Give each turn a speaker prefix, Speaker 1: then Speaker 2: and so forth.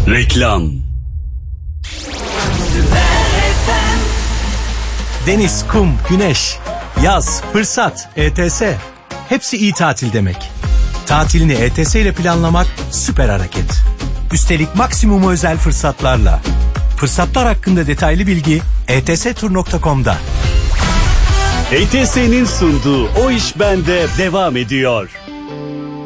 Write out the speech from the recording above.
Speaker 1: Reklam.
Speaker 2: Deniz, kum, güneş, yaz, fırsat, ETS. Hepsi iyi tatil demek. Tatilini ETS ile planlamak süper hareket. Üstelik maksimum özel fırsatlarla. Fırsatlar hakkında detaylı bilgi etstur.com'da.
Speaker 1: ETS'nin sunduğu O İş Bende devam ediyor.